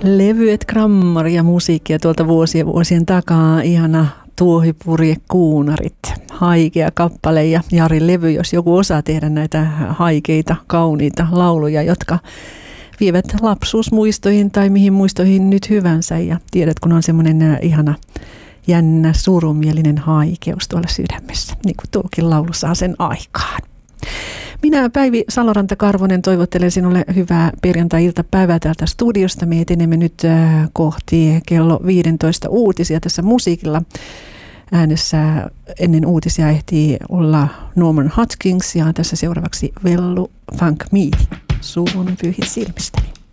Levyet, grammari ja musiikkia tuolta vuosien takaa. Ihana Tuohipurje Kuunarit. Haikea kappale ja Jarin levy, jos joku osaa tehdä näitä haikeita, kauniita lauluja, jotka vievät lapsuusmuistoihin tai mihin muistoihin nyt hyvänsä. Ja tiedät, kun on semmoinen ihana, jännä, surumielinen haikeus tuolla sydämessä, niin kuin tuokin laulu saa sen aikaan. Minä Päivi Saloranta-Karvonen toivottelen sinulle hyvää perjantai-iltapäivää täältä studiosta. Me etenemme nyt kohti kello 15 uutisia tässä musiikilla. Äänessä ennen uutisia ehtii olla Norman Hutchins ja tässä seuraavaksi Vellu Funk Me, Suvun pyhit silmistäni.